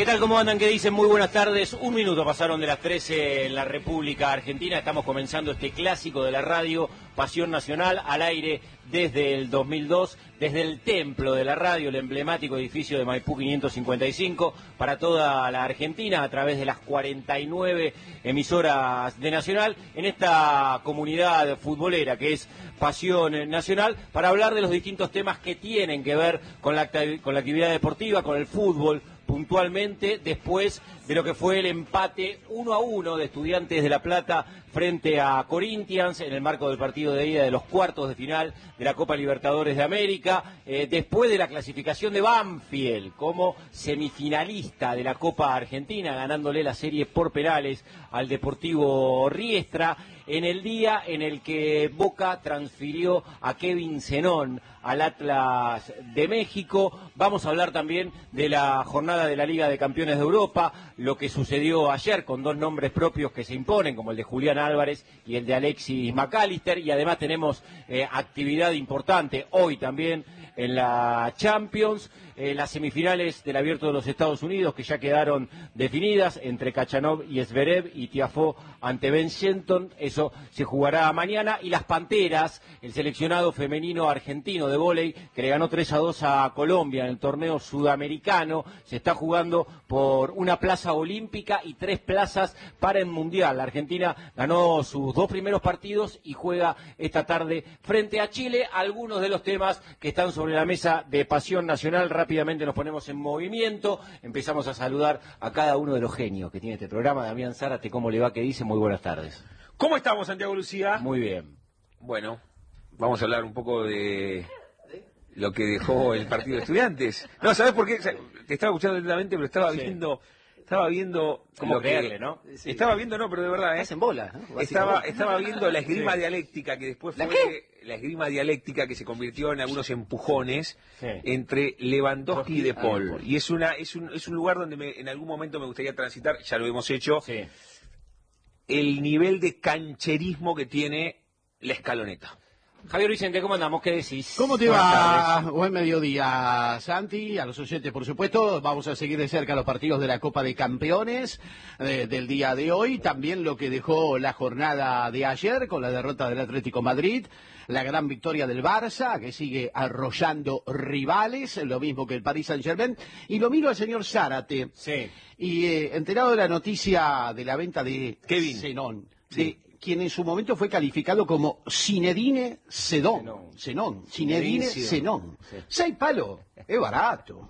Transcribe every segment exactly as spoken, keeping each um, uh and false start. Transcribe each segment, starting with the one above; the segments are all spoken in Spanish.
¿Qué tal? ¿Cómo andan? ¿Qué dicen? Muy buenas tardes. Un minuto pasaron de las trece en la República Argentina. Estamos comenzando este clásico de la radio, Pasión Nacional, al aire desde el dos mil dos, desde el templo de la radio, el emblemático edificio de Maipú quinientos cincuenta y cinco, para toda la Argentina, a través de las cuarenta y nueve emisoras de Nacional, en esta comunidad futbolera que es Pasión Nacional, para hablar de los distintos temas que tienen que ver con la, con la actividad deportiva, con el fútbol, puntualmente después de lo que fue el empate uno a uno de Estudiantes de La Plata frente a Corinthians en el marco del partido de ida de los cuartos de final de la Copa Libertadores de América, eh, después de la clasificación de Banfield como semifinalista de la Copa Argentina, ganándole la serie por penales al Deportivo Riestra, en el día en el que Boca transfirió a Kevin Zenón al Atlas de México. Vamos a hablar también de la jornada de la Liga de Campeones de Europa, lo que sucedió ayer con dos nombres propios que se imponen, como el de Julián Álvarez y el de Alexis McAllister, y además tenemos eh, actividad importante hoy también en la Champions, eh, las semifinales del Abierto de los Estados Unidos que ya quedaron definidas entre Khachanov y Zverev y Tiafoe ante Ben Shelton. Eso se jugará mañana, y las Panteras, el seleccionado femenino argentino de vóley que le ganó tres a dos a Colombia en el torneo sudamericano, se está jugando por una plaza olímpica y tres plazas para el Mundial. La Argentina ganó sus dos primeros partidos y juega esta tarde frente a Chile. Algunos de los temas que están sobre la mesa de Pasión Nacional, rápidamente nos ponemos en movimiento, empezamos a saludar a cada uno de los genios que tiene este programa. Damián Zárate, ¿cómo le va? ¿Qué dice? Muy buenas tardes. ¿Cómo estamos, Santiago Lucía? Muy bien. Bueno, vamos a hablar un poco de lo que dejó el partido de Estudiantes. No, ¿sabes por qué? Te estaba escuchando lentamente, pero estaba sí. viendo... Estaba viendo... ¿Cómo lo creerle, que, no? Sí. Estaba viendo, no, pero de verdad, ¿eh? Hacen bolas, ¿no? Estaba, estaba viendo la esgrima sí. dialéctica, que después ¿La fue... qué? La esgrima dialéctica que se convirtió en algunos empujones sí. entre Lewandowski y De Paul. Ah, y es una es un, es un lugar donde me, en algún momento me gustaría transitar, ya lo hemos hecho, sí. el nivel de cancherismo que tiene la escaloneta. Javier Vicente, ¿cómo andamos? ¿Qué decís? ¿Cómo te va? Buen mediodía, Santi, a los oyentes, por supuesto. Vamos a seguir de cerca los partidos de la Copa de Campeones eh, del día de hoy. También lo que dejó la jornada de ayer con la derrota del Atlético Madrid, la gran victoria del Barça, que sigue arrollando rivales, lo mismo que el Paris Saint-Germain. Y lo miro al señor Zárate. Sí. Y eh, enterado de la noticia de la venta de Kevin Zenón, sí. de quien en su momento fue calificado como Zinedine Zedón. Zenón. Zinedine Zenón. Sí. Seis palos. Es barato,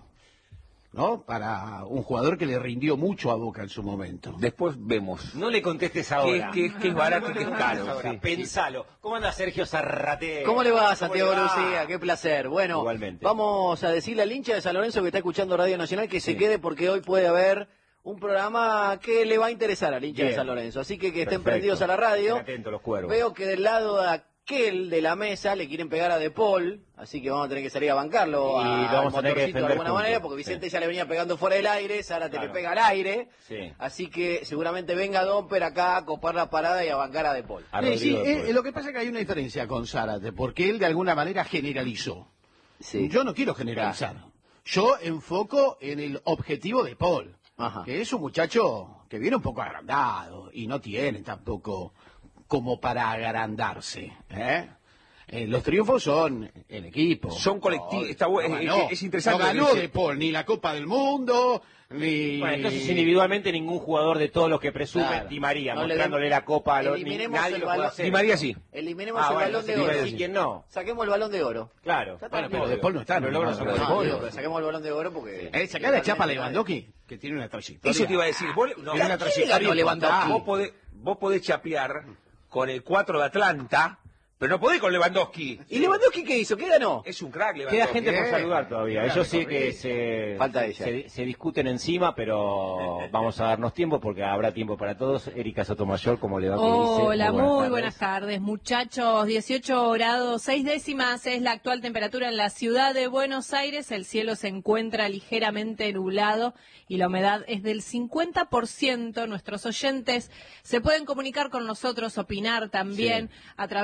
¿no? Para un jugador que le rindió mucho a Boca en su momento. Después vemos. No le contestes ahora. Que, que, que es barato y que es caro. Ahora, Sí. Pensalo. ¿Cómo anda Sergio Zarrate? ¿Cómo le va, ¿Cómo Santiago le va? Lucía? Qué placer. Bueno, Igualmente. Vamos a decirle al hincha de San Lorenzo que está escuchando Radio Nacional que se Sí. quede, porque hoy puede haber un programa que le va a interesar al hincha Bien. de San Lorenzo. Así que que estén Perfecto. prendidos a la radio. Estén atentos los cuervos. Veo que del lado de aquel de la mesa le quieren pegar a De Paul, así que vamos a tener que salir a bancarlo. Y a, lo vamos al a tener que motorcito de defender alguna juntos. manera, porque Vicente Sí. ya le venía pegando fuera del aire, Sara te Claro. le pega al aire. Sí. Así que seguramente venga Domper acá a copar la parada y a bancar a De Paul. A Eh, sí, Rodrigo de eh, Paul. lo que pasa es que hay una diferencia con Zárate, porque él de alguna manera generalizó. Sí. Yo no quiero generalizar. Yo enfoco en el objetivo de Paul, Ajá. que es un muchacho que viene un poco agrandado y no tiene tampoco como para agrandarse, ¿eh? Eh, los triunfos son el equipo. Son colectivos. No, Está bu- no es- ganó. es interesante No lo que ganó dice. De Paul ni la Copa del Mundo, ni... Bueno, entonces individualmente ningún jugador de todos los que presume Claro. Di María, No le mostrándole demos- la copa a los ni eliminemos nadie el lo puede balón- hacer. Di María sí. Eliminemos Ah, el bueno, balón de Di María oro. sí, ¿quién no? Saquemos el balón de oro. Claro. Ya está, Bueno, pero obvio. De Paul no está. Los no, logros no, son no, de No, no, Paul. digo, pero saquemos el balón de oro porque... Eh, sacá la chapa a Lewandowski, que tiene una trayectoria. Eso te iba a decir. Vos, no, Tiene una ¿Qué trayectoria ganó Lewandowski? importante. vos, podés, vos podés chapear con el cuatro de Atlanta, pero no podés con Lewandowski. ¿Y Lewandowski qué hizo? ¿Qué ganó? Es un crack, Lewandowski. Queda gente por Bien. saludar todavía. Bien, Ellos sí correcto. que se, Falta ella. se, se discuten encima, pero vamos a darnos tiempo porque habrá tiempo para todos. Erika Sotomayor, ¿cómo le va? ¿Qué dice? Hola, muy tardes. buenas tardes, muchachos. dieciocho grados, seis décimas es la actual temperatura en la ciudad de Buenos Aires. El cielo se encuentra ligeramente nublado y la humedad es del cincuenta por ciento. Nuestros oyentes se pueden comunicar con nosotros, opinar también Sí. a través de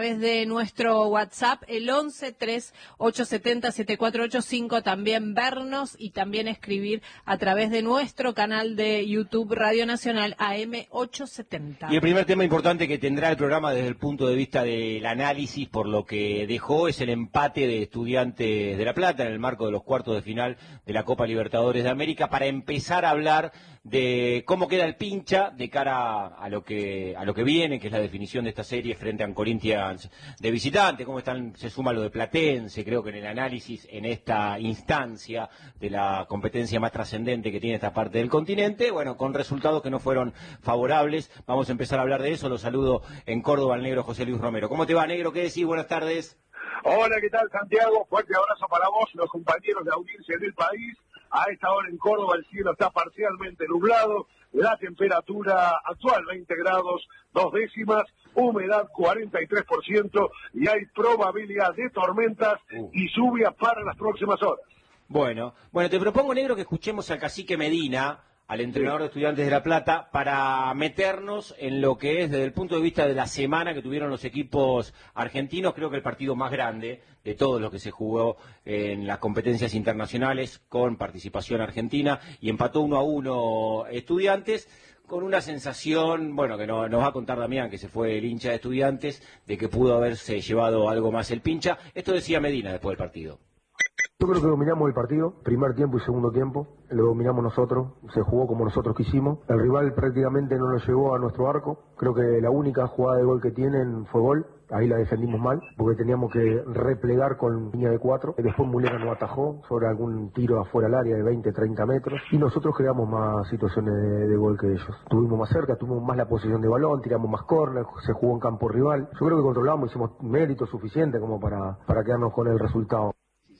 nuestro WhatsApp, el once tres ocho siete cero siete cuatro ocho cinco, también vernos y también escribir a través de nuestro canal de YouTube Radio Nacional A M ochocientos setenta. Y el primer tema importante que tendrá el programa desde el punto de vista del análisis por lo que dejó es el empate de Estudiantes de La Plata en el marco de los cuartos de final de la Copa Libertadores de América, para empezar a hablar de cómo queda el pincha de cara a lo que a lo que viene, que es la definición de esta serie frente a Corinthians de visitante, cómo están, se suma lo de Platense, creo que en el análisis en esta instancia de la competencia más trascendente que tiene esta parte del continente, bueno, con resultados que no fueron favorables. Vamos a empezar a hablar de eso. Lo saludo en Córdoba al negro José Luis Romero. ¿Cómo te va, negro? ¿Qué decís? Buenas tardes. Hola, ¿qué tal, Santiago? Fuerte abrazo para vos, los compañeros de audiencia del país. A esta hora en Córdoba el cielo está parcialmente nublado, la temperatura actual veinte grados, dos décimas, humedad cuarenta y tres por ciento y hay probabilidad de tormentas uh. y lluvias para las próximas horas. Bueno, bueno, te propongo, negro, que escuchemos al cacique Medina, al entrenador de Estudiantes de La Plata, para meternos en lo que es desde el punto de vista de la semana que tuvieron los equipos argentinos. Creo que el partido más grande de todos los que se jugó en las competencias internacionales con participación argentina, y empató uno a uno Estudiantes, con una sensación, bueno, que no, nos va a contar Damián, que se fue el hincha de Estudiantes, de que pudo haberse llevado algo más el pincha. Esto decía Medina después del partido. Yo creo que dominamos el partido, primer tiempo y segundo tiempo, lo dominamos nosotros, se jugó como nosotros quisimos, el rival prácticamente no nos llegó a nuestro arco, creo que la única jugada de gol que tienen fue gol, ahí la defendimos mal, porque teníamos que replegar con línea de cuatro, después Mulera nos atajó sobre algún tiro afuera del área de veinte, treinta metros, y nosotros creamos más situaciones de, de gol que ellos. Tuvimos más cerca, tuvimos más la posición de balón, tiramos más córner, se jugó en campo rival, yo creo que controlamos, hicimos mérito suficiente como para, para quedarnos con el resultado.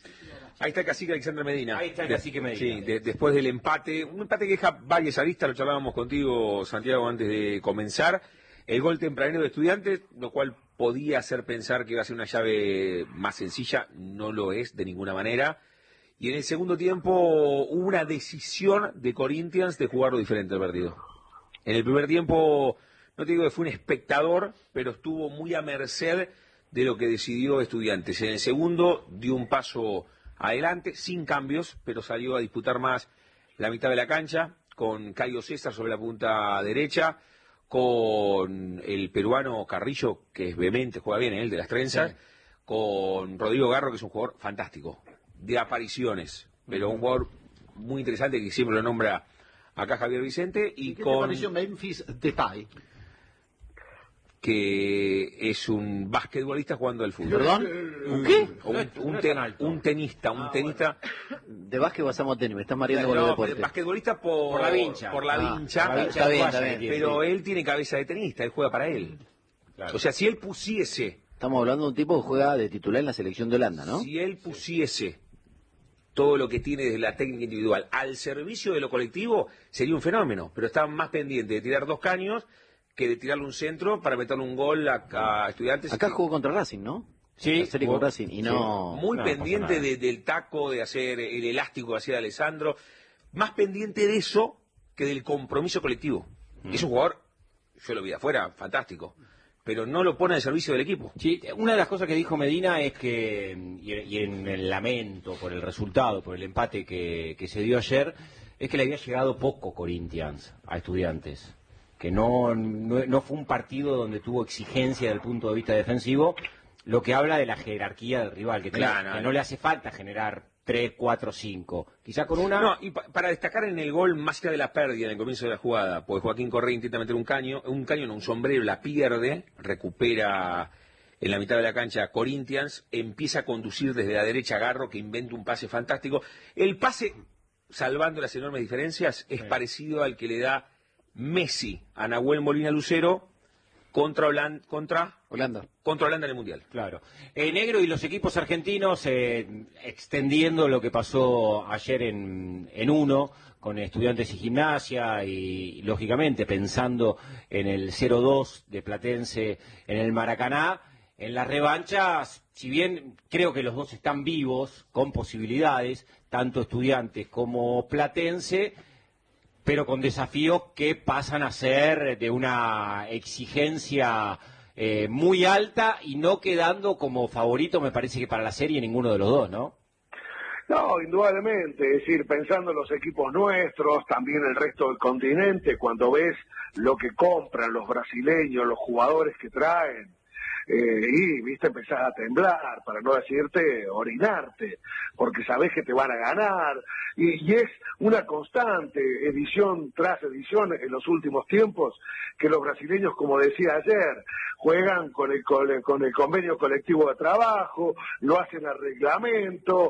Ahí está el cacique Alexander Medina. Ahí está el cacique Medina. Sí, de, después del empate, un empate que deja varias aristas, lo charlábamos contigo, Santiago, antes de comenzar. El gol tempranero de Estudiantes, lo cual podía hacer pensar que iba a ser una llave más sencilla, no lo es de ninguna manera. Y en el segundo tiempo hubo una decisión de Corinthians de jugarlo diferente al partido. En el primer tiempo, no te digo que fue un espectador, pero estuvo muy a merced de lo que decidió Estudiantes. En el segundo dio un paso adelante, sin cambios, pero salió a disputar más la mitad de la cancha, con Caio César sobre la punta derecha, con el peruano Carrillo, que es vehemente, juega bien, el de las trenzas, sí. Con Rodrigo Garro, que es un jugador fantástico, de apariciones, pero un jugador muy interesante que siempre lo nombra acá Javier Vicente, y, ¿Y qué con... te pareció Memphis Depay? Que es un basquetbolista jugando al fútbol. ¿Perdón? ¿Un qué? Un, un, ten, un tenista, un ah, tenista. Bueno. De básquet pasamos a tenis, me estás mareando con no, el deporte. Basquetbolista por, por la vincha. Por la ah, vincha. La vincha está bien, está bien. Pero él tiene cabeza de tenista, él juega para él. Claro. O sea, si él pusiese... Estamos hablando de un tipo que juega de titular en la selección de Holanda, ¿no? Si él pusiese todo lo que tiene desde la técnica individual al servicio de lo colectivo, sería un fenómeno. Pero está más pendiente de tirar dos caños que de tirarle un centro para meterle un gol a, a Estudiantes. Acá jugó contra Racing, ¿no? Sí, la serie jugó, con Racing y no... Sí. Muy no, pendiente no de, del taco, de hacer el elástico que hacía Alessandro. Más pendiente de eso que del compromiso colectivo. Mm. Es un jugador, yo lo vi de afuera, fantástico, pero no lo pone al servicio del equipo. Sí, una de las cosas que dijo Medina es que, y, y en el lamento por el resultado, por el empate que, que se dio ayer, es que le había llegado poco Corinthians a Estudiantes. Que no, no, no fue un partido donde tuvo exigencia desde el punto de vista defensivo, lo que habla de la jerarquía del rival, que, claro, tiene, no, que no le hace falta generar tres, cuatro, cinco. Quizá con una... No, y pa para destacar en el gol, más allá de la pérdida en el comienzo de la jugada, porque Joaquín Correa intenta meter un caño, un caño no, un sombrero, la pierde, recupera en la mitad de la cancha Corinthians, empieza a conducir desde la derecha Garro, que inventa un pase fantástico. El pase, salvando las enormes diferencias, es sí. parecido al que le da Messi a Nahuel Molina Lucero contra Holanda, contra Holanda, contra Holanda en el Mundial. Claro. Eh, negro, y los equipos argentinos, eh, extendiendo lo que pasó ayer en, en uno, con Estudiantes y Gimnasia, y lógicamente pensando en el cero dos de Platense en el Maracaná, en las revanchas, si bien creo que los dos están vivos, con posibilidades, tanto Estudiantes como Platense, pero con desafíos que pasan a ser de una exigencia eh, muy alta y no quedando como favorito, me parece que para la serie ninguno de los dos, ¿no? No, indudablemente, es decir, pensando en los equipos nuestros, también el resto del continente, cuando ves lo que compran los brasileños, los jugadores que traen, eh, y, viste, empezás a temblar, para no decirte orinarte, porque sabés que te van a ganar, y, y es una constante, edición tras edición en los últimos tiempos, que los brasileños, como decía ayer, juegan con el, con el, con el convenio colectivo de trabajo, lo hacen a reglamento,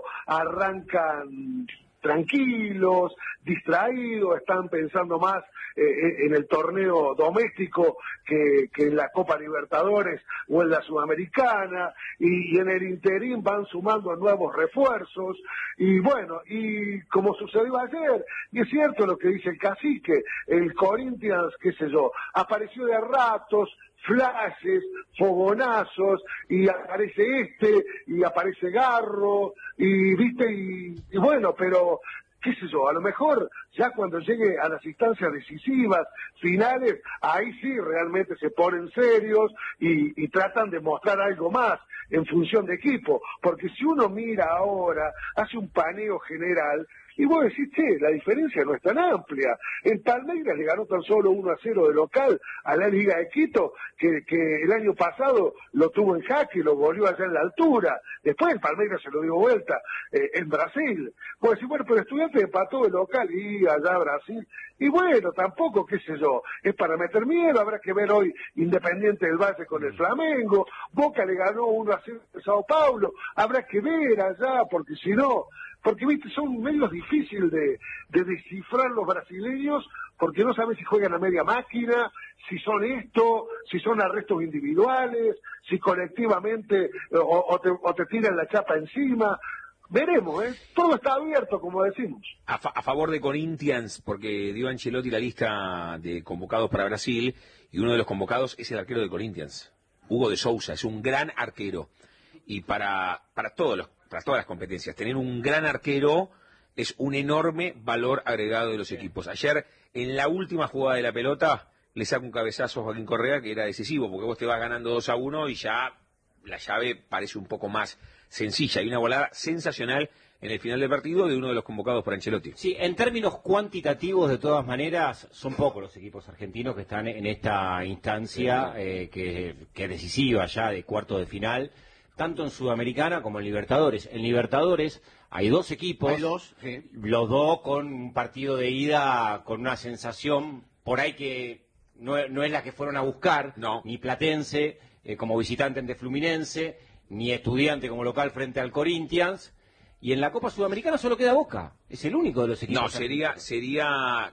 arrancan tranquilos, distraídos, están pensando más eh, en el torneo doméstico que, que en la Copa Libertadores o en la Sudamericana, y, y en el interín van sumando nuevos refuerzos, y bueno, y como sucedió ayer, y es cierto lo que dice el cacique, el Corinthians, qué sé yo, apareció de a ratos, flashes, fogonazos, y aparece este, y aparece Garro, y viste, y, y bueno, pero qué sé yo, a lo mejor ya cuando llegue a las instancias decisivas, finales, ahí sí realmente se ponen serios y, y tratan de mostrar algo más en función de equipo, porque si uno mira ahora, hace un paneo general, y vos decís, che, la diferencia no es tan amplia. En Palmeiras le ganó tan solo uno a cero de local a la Liga de Quito, que, que el año pasado lo tuvo en jaque y lo volvió allá en la altura. Después el Palmeiras se lo dio vuelta eh, en Brasil. Vos decís, bueno, pero Estudiantes empató de local y allá Brasil. Y bueno, tampoco, qué sé yo, es para meter miedo, habrá que ver hoy Independiente del Valle con el Flamengo, Boca le ganó uno a cero a Sao Paulo, habrá que ver allá, porque si no... Porque, viste, son medios difíciles de, de descifrar los brasileños, porque no saben si juegan a media máquina, si son esto, si son arrestos individuales, si colectivamente o, o, te, o te tiran la chapa encima. Veremos, ¿eh? Todo está abierto, como decimos. A, fa a favor de Corinthians, porque dio Ancelotti la lista de convocados para Brasil, y uno de los convocados es el arquero de Corinthians, Hugo de Sousa, es un gran arquero. Y para, para todos los para todas las competencias, tener un gran arquero es un enorme valor agregado de los equipos. Ayer, en la última jugada de la pelota, le saca un cabezazo a Joaquín Correa que era decisivo, porque vos te vas ganando dos a uno y ya la llave parece un poco más sencilla. Hay una volada sensacional en el final del partido de uno de los convocados por Ancelotti. Sí, en términos cuantitativos, de todas maneras, son pocos los equipos argentinos que están en esta instancia eh, que, que es decisiva ya de cuarto de final, tanto en Sudamericana como en Libertadores. En Libertadores hay dos equipos, hay dos, sí. Los dos con un partido de ida con una sensación por ahí que no, no es la que fueron a buscar, no. Ni Platense eh, como visitante ante Fluminense, ni Estudiante como local frente al Corinthians, y en la Copa Sudamericana solo queda Boca, es el único de los equipos. No, sería, sería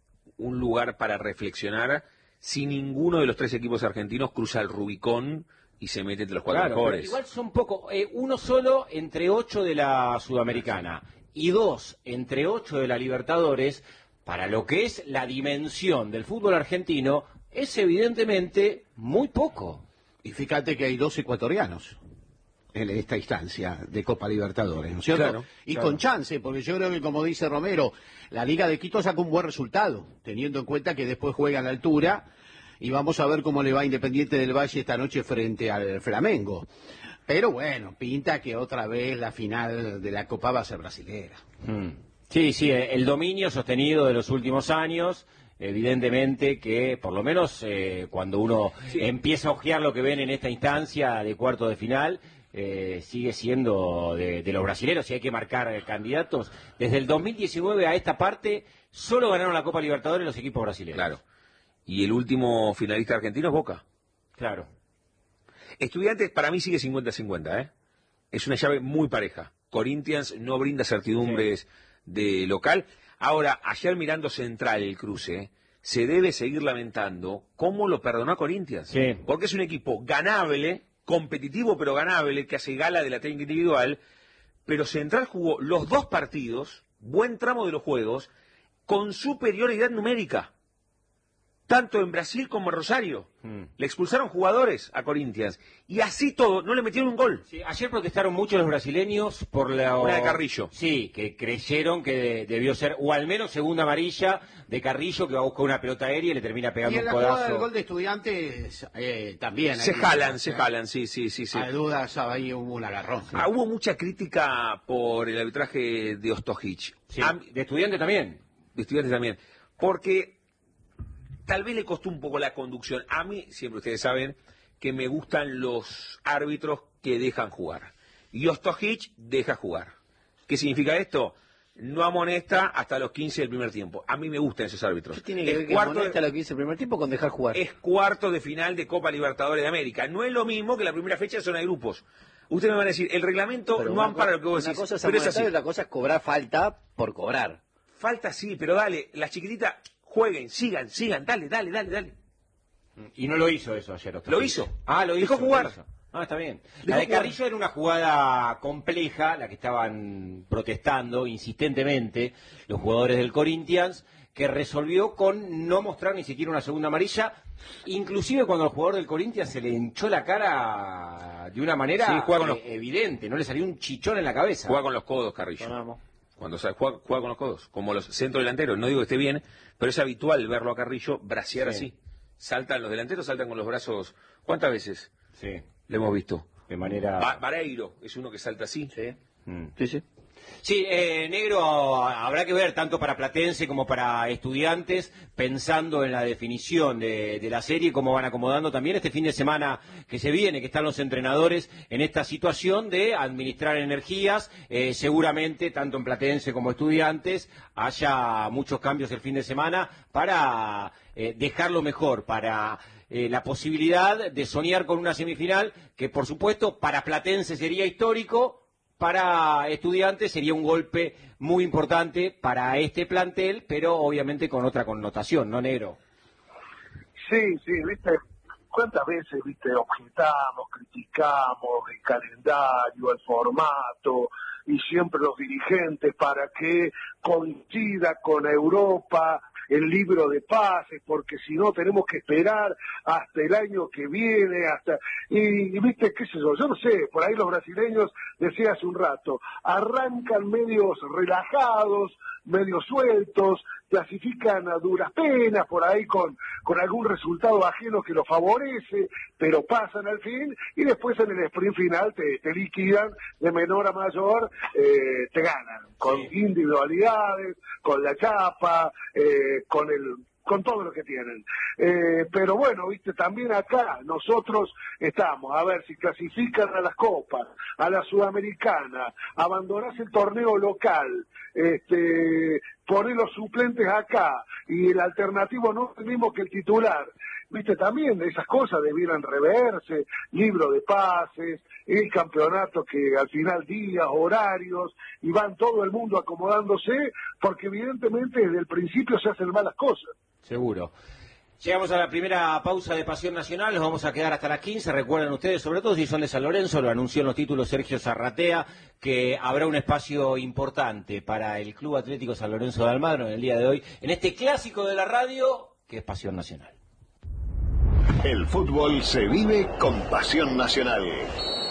un lugar para reflexionar si ninguno de los tres equipos argentinos cruza el Rubicón y se mete entre los cuatro claro, mejores. Igual son pocos, eh, uno solo entre ocho de la Sudamericana y dos entre ocho de la Libertadores, para lo que es la dimensión del fútbol argentino, es evidentemente muy poco. Y fíjate que hay dos ecuatorianos en esta instancia de Copa Libertadores, ¿no es cierto? Claro, y claro. con chance, porque yo creo que, como dice Romero, la Liga de Quito sacó un buen resultado, teniendo en cuenta que después juega a la altura. Y vamos a ver cómo le va a Independiente del Valle esta noche frente al Flamengo. Pero bueno, pinta que otra vez la final de la Copa va a ser brasilera. Hmm. Sí, sí, el dominio sostenido de los últimos años, evidentemente que por lo menos eh, cuando uno sí. empieza a ojear lo que ven en esta instancia de cuarto de final, eh, sigue siendo de, de los brasileros, y hay que marcar candidatos. Desde el dos mil diecinueve a esta parte, solo ganaron la Copa Libertadores los equipos brasileños. Claro. Y el último finalista argentino es Boca. Claro. Estudiantes para mí sigue cincuenta a cincuenta, ¿eh? Es una llave muy pareja. Corinthians no brinda certidumbres sí. de local. Ahora, ayer mirando Central el cruce, se debe seguir lamentando cómo lo perdonó a Corinthians. Sí. Porque es un equipo ganable, competitivo pero ganable, que hace gala de la técnica individual, pero Central jugó los dos partidos, buen tramo de los juegos, con superioridad numérica. tanto en Brasil como en Rosario. Mm. Le expulsaron jugadores a Corinthians. Y así todo, no le metieron un gol. Sí, ayer protestaron mucho los brasileños por la... Una de Carrillo. Sí, que creyeron que de- debió ser, o al menos segunda amarilla de Carrillo, que va a buscar una pelota aérea y le termina pegando Y en un la jugada del codazo. gol de Estudiantes eh, también. Se hay- jalan, se jalan, sí, sí, sí. sí. Hay dudas, ahí hubo un agarrón. sí. Ah, hubo mucha crítica por el arbitraje de Ostojic. Sí, A- de estudiante también. de Estudiantes también. Porque tal vez le costó un poco la conducción. A mí, siempre ustedes saben, que me gustan los árbitros que dejan jugar. Y Ostojic deja jugar. ¿Qué significa esto? No amonesta hasta los quince del primer tiempo. A mí me gustan esos árbitros. ¿Qué tiene que Es ver que cuarto de- amonesta lo que dice el primer tiempo con dejar jugar? es cuarto de final de Copa Libertadores de América. No es lo mismo que la primera fecha de zona de grupos. Ustedes me van a decir, el reglamento Pero no una ampara co- lo que vos Una decís. cosa es Pero es amonestar así. y otra cosa es cobrar falta por cobrar. Falta sí, pero dale, las chiquititas jueguen, sigan, sigan, dale, dale, dale, dale. Y no lo hizo eso ayer. Ostojic. Lo hizo. Ah, lo Dejó hizo. jugar. lo hizo. Ah, está bien. Dejó La de jugar. Carrillo era una jugada compleja, la que estaban protestando insistentemente los jugadores del Corinthians, que resolvió con no mostrar ni siquiera una segunda amarilla, inclusive cuando al jugador del Corinthians se le hinchó la cara de una manera Sí, juega con los- eh, evidente, no le salió un chichón en la cabeza. Juega con los codos, Carrillo. Sonamos. Cuando sale, juega, juega con los codos, como los centros delanteros. No digo que esté bien, pero es habitual verlo a Carrillo bracear Sí. así. Saltan los delanteros, saltan con los brazos. ¿Cuántas veces Sí, le hemos visto? de manera... Va- Vareiro es uno que salta así. Sí, Mm. sí, sí. Sí, eh, negro, habrá que ver tanto para Platense como para Estudiantes, pensando en la definición de, de la serie, cómo van acomodando también este fin de semana que se viene, que están los entrenadores en esta situación de administrar energías. Eh, seguramente, tanto en Platense como Estudiantes, haya muchos cambios el fin de semana para eh, dejarlo mejor, para eh, la posibilidad de soñar con una semifinal que, por supuesto, para Platense sería histórico. Para Estudiantes sería un golpe muy importante para este plantel, pero obviamente con otra connotación, ¿no, negro? Sí, sí, viste, cuántas veces, viste, objetamos, criticamos el calendario, el formato, y siempre los dirigentes para que coincida con Europa el libro de pases, porque si no tenemos que esperar hasta el año que viene, hasta y, y viste, qué sé yo, yo no sé, por ahí los brasileños, decía hace un rato, arrancan medios relajados, medios sueltos, clasifican a duras penas, por ahí con, con algún resultado ajeno que los favorece, pero pasan al fin, y después en el sprint final te, te liquidan de menor a mayor, eh, te ganan, con Sí. individualidades, con la chapa, eh, con el con todo lo que tienen. Eh, pero bueno, viste, también acá nosotros estamos, a ver si clasifican a las copas, a la sudamericana, abandonás el torneo local, este, poner los suplentes acá, y el alternativo no es el mismo que el titular. Viste, también esas cosas debieran reverse, libro de pases, el campeonato que al final días, horarios, y van todo el mundo acomodándose, porque evidentemente desde el principio se hacen malas cosas. Seguro. Llegamos a la primera pausa de Pasión Nacional, nos vamos a quedar hasta las quince. Recuerden ustedes, sobre todo si son de San Lorenzo, lo anunció en los títulos Sergio Zarratea, que habrá un espacio importante para el Club Atlético San Lorenzo de Almagro en el día de hoy, en este clásico de la radio, que es Pasión Nacional. El fútbol se vive con Pasión Nacional.